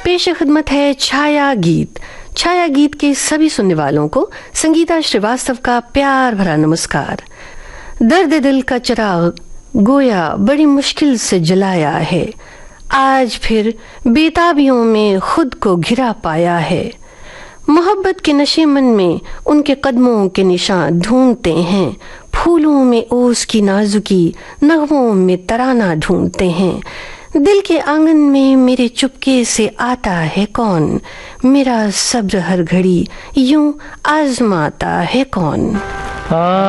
पेश खिदमत है छाया गीत। छाया गीत के सभी सुनने वालों को संगीता श्रीवास्तव का प्यार भरा नमस्कार। दर्द दिल का चिराग गोया बड़ी मुश्किल से जलाया है, आज फिर बेताबियों में खुद को घिरा पाया है। मोहब्बत के नशे मन में उनके कदमों के निशान ढूंढते हैं, फूलों में ओस की नाजुकी, नगमों में तराना ढूंढते हैं। दिल के आंगन में मेरे चुपके से आता है कौन, मेरा सब्र हर घड़ी यूं आजमाता है कौन।